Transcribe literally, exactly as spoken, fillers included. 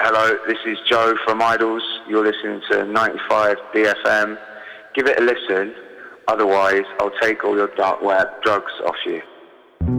Hello, this is Joe from Idols. You're listening to ninety-five B F M. Give it a listen, otherwise I'll take all your dark web drugs off you.